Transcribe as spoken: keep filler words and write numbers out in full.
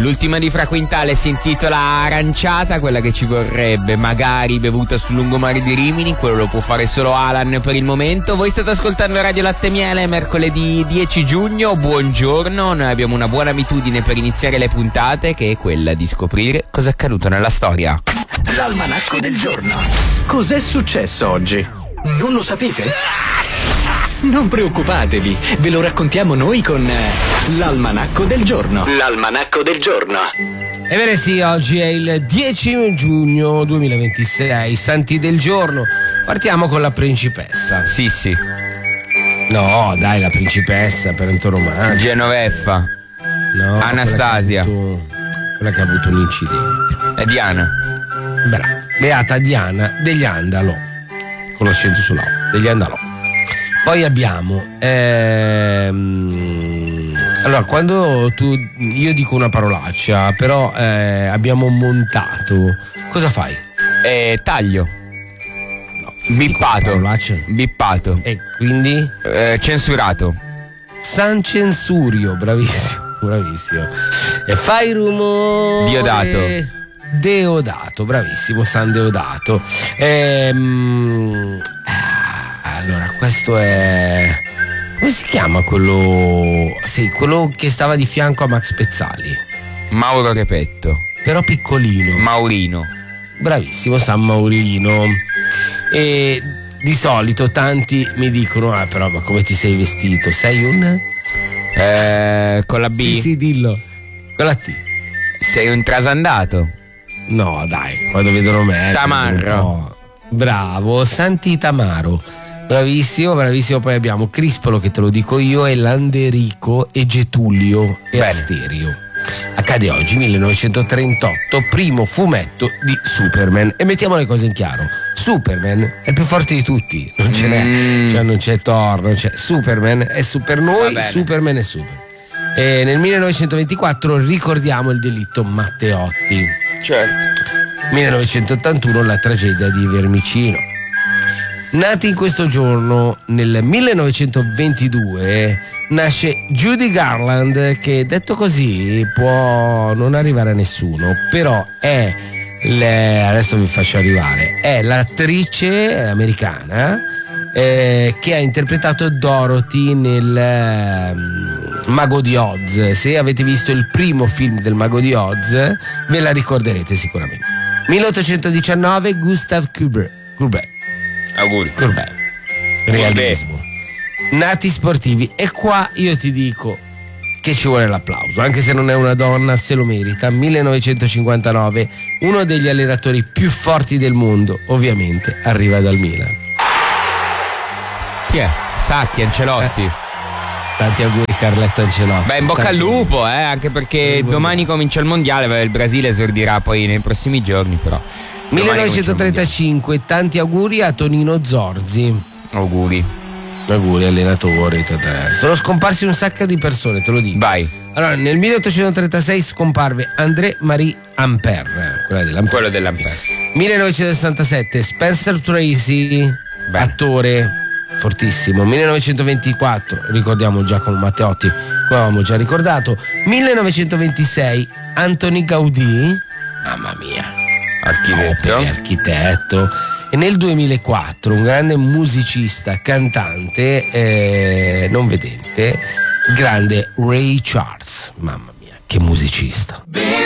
L'ultima di Fra Quintale si intitola Aranciata, quella che ci vorrebbe, magari bevuta sul lungomare di Rimini. Quello lo può fare solo Alan per il momento. Voi state ascoltando Radio Latte Miele, mercoledì dieci giugno. Buongiorno, noi abbiamo una buona abitudine per iniziare le puntate, che è quella di scoprire cosa è accaduto nella storia. L'almanacco del giorno. Cos'è successo oggi? Non lo sapete? Non preoccupatevi, ve lo raccontiamo noi con l'almanacco del giorno. L'almanacco del giorno. Ebbene sì, oggi è il dieci giugno duemilaventisei, santi del giorno. Partiamo con la principessa. Sì, sì. No, dai, la principessa per antonomasia. Genoveffa. No, Anastasia. Quella che ha avuto, quella che ha avuto un incidente. È Diana. Brava. Beata Diana degli Andalo. Con l'accento sull'O. Degli Andalo. Poi abbiamo ehm, allora, quando tu io dico una parolaccia, però eh, abbiamo montato, cosa fai? Eh, taglio. No, Bippato. Parolacce. Bippato. E quindi Eh, censurato. San Censurio, bravissimo, bravissimo. E fai rumore. Diodato. Deodato, bravissimo, San Deodato. Ehm, allora, questo è, come si chiama quello? Sì, quello che stava di fianco a Max Pezzali. Mauro Repetto. Però piccolino. Maurino. Bravissimo, San Maurino. E di solito tanti mi dicono: ah, però, ma come ti sei vestito? Sei un? Eh, con la B. Sì, sì, dillo. Con la T. Sei un trasandato. No, dai, quando vedono me. Tamarro. vedono un po'. Bravo, Santi Tamaro. Bravissimo, bravissimo. Poi abbiamo Crispolo, che te lo dico io, e Landerico e Getulio e Bene. Asterio. Accade oggi, millenovecentotrentotto, primo fumetto di Superman. E mettiamo le cose in chiaro: Superman è il più forte di tutti, non ce n'è, Mm. cioè non c'è Thor, non c'è. Superman è su per noi, Va bene. Superman è super. E nel millenovecentoventiquattro ricordiamo il delitto Matteotti. Certo. millenovecentottantuno la tragedia di Vermicino. Nati in questo giorno, nel millenovecentoventidue, nasce Judy Garland, che detto così può non arrivare a nessuno, però è, le, adesso vi faccio arrivare, è l'attrice americana eh, che ha interpretato Dorothy nel eh, Mago di Oz. Se avete visto il primo film del Mago di Oz, ve la ricorderete sicuramente. milleottocentodiciannove, Gustav Courbet. Courbet. Auguri. Courbet. Realismo. Nati sportivi. E qua io ti dico che ci vuole l'applauso, anche se non è una donna, se lo merita. millenovecentocinquantanove, uno degli allenatori più forti del mondo, ovviamente, arriva dal Milan. Chi è? Sacchi, Ancelotti. Eh. Tanti auguri Carletto Ancelotti. Beh, in bocca Tanti al lupo, auguri. eh, anche perché Eh, domani comincia il mondiale. Il Brasile esordirà poi nei prossimi giorni, però. Domani millenovecentotrentacinque, tanti auguri a Tonino Zorzi. comincia il mondiale. Auguri. Auguri, allenatore. tata. Sono scomparsi un sacco di persone, te lo dico. Vai. Allora, nel milleottocentotrentasei scomparve André-Marie Ampère, quella dell'Ampère. Quello dell'Ampere. millenovecentosessantasette, Spencer Tracy, Bene. attore fortissimo. millenovecentoventiquattro, ricordiamo Giacomo Matteotti, come avevamo già ricordato. millenovecentoventisei, Anthony Gaudí, mamma mia, Architetto. opere, architetto. E nel duemilaquattro un grande musicista, cantante, eh, non vedente, grande Ray Charles, mamma mia, che musicista.